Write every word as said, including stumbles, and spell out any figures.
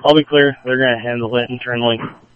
I'll be clear. They're going to handle it internally.